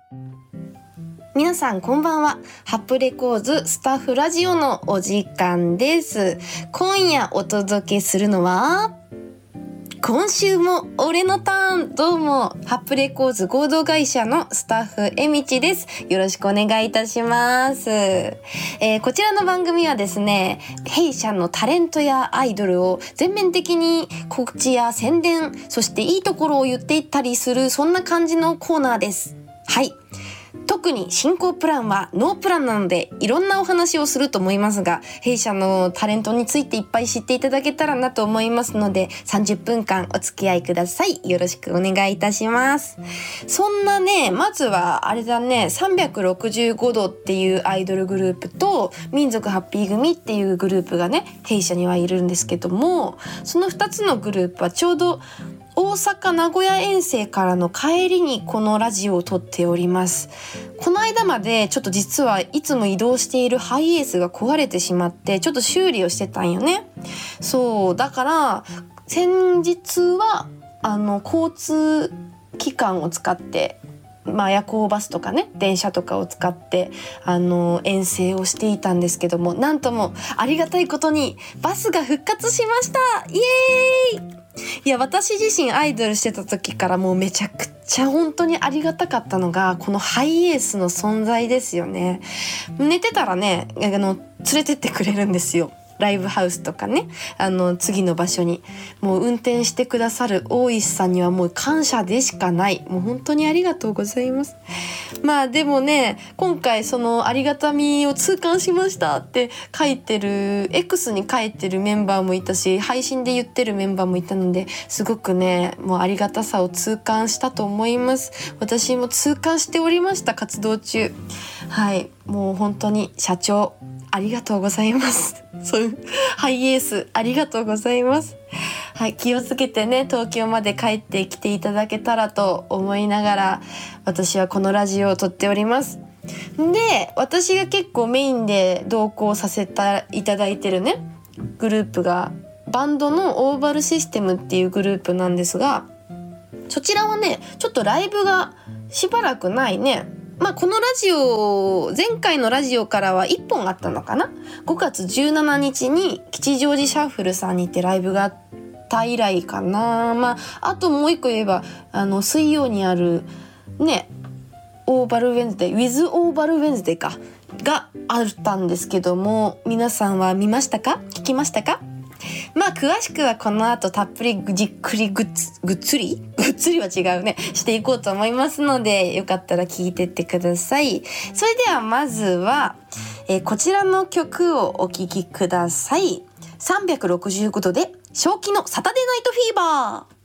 皆さんこんばんは。ハップレコーズスタッフラジオのお時間です。今夜お届けするのは、今週も俺のターン。どうもハップレコーズ合同会社のスタッフえみちです。よろしくお願いいたします。こちらの番組はですね、弊社のタレントやアイドルを全面的に告知や宣伝、そしていいところを言っていったりする、そんな感じのコーナーです。はい。特に進行プランはノープランなので、いろんなお話をすると思いますが、弊社のタレントについていっぱい知っていただけたらなと思いますので、30分間お付き合いください。よろしくお願いいたします。そんなね、まずはあれだね、365度っていうアイドルグループと民族ハッピー組っていうグループがね、弊社にはいるんですけども、その2つのグループはちょうど大阪名古屋遠征からの帰りにこのラジオを撮っております。この間までちょっと実はいつも移動しているハイエースが壊れてしまって、ちょっと修理をしてたんよね。そうだから先日は交通機関を使って、夜行バスとかね、電車とかを使って遠征をしていたんですけども、なんともありがたいことにバスが復活しました。イエーイ。いや、私自身アイドルしてた時からもうめちゃくちゃ本当にありがたかったのが、このハイエースの存在ですよね。寝てたらね、連れてってくれるんですよ。ライブハウスとかね、次の場所に。もう運転してくださる大石さんにはもう感謝でしかない。もう本当にありがとうございます。でもね、今回そのありがたみを痛感しましたって書いてる X に書いてるメンバーもいたし、配信で言ってるメンバーもいたので、すごくね、もうありがたさを痛感したと思います。私も痛感しておりました、活動中。はい、もう本当に社長ありがとうございます。そういうハイエースありがとうございます。はい、気をつけてね、東京まで帰ってきていただけたらと思いながら、私はこのラジオを撮っております。で、私が結構メインで同行させていただいてるね、グループがバンドのオーバルシステムっていうグループなんですが、そちらはね、ちょっとライブがしばらくないね。このラジオ、前回のラジオからは1本あったのかな。5月17日に吉祥寺シャッフルさんにてライブがあった以来かな。あともう一個言えば水曜にあるね、オーバルウェンズデー with オーバルウェンズデーかがあったんですけども、皆さんは見ましたか？聞きましたか？詳しくはこの後たっぷりじっくりぐっつりは違うね、していこうと思いますので、よかったら聞いてってください。それではまずは、こちらの曲をお聴きください。365度で正気のサタデーナイトフィーバー。